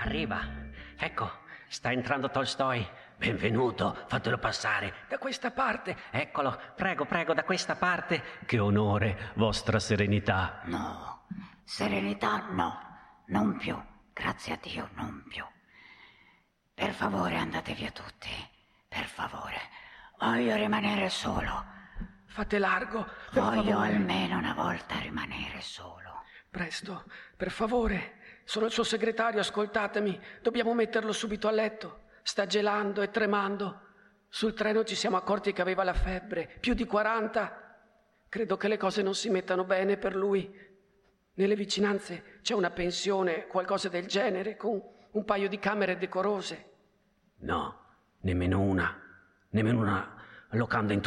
Arriva. Ecco, sta entrando Tolstoi. Benvenuto, fatelo passare. Da questa parte. Eccolo, prego, da questa parte. Che onore, vostra serenità. No, serenità no, non più. Grazie a Dio, non più. Per favore, andate via tutti. Per favore, voglio rimanere solo. Fate largo, per Voglio favore. almeno una volta rimanere solo. Presto, per favore. Sono il suo segretario, ascoltatemi. Dobbiamo metterlo subito a letto. Sta gelando e tremando. Sul treno ci siamo accorti che aveva la febbre, più di 40. Credo che le cose non si mettano bene per lui. Nelle vicinanze c'è una pensione, qualcosa del genere, con un paio di camere decorose. No, nemmeno una locanda in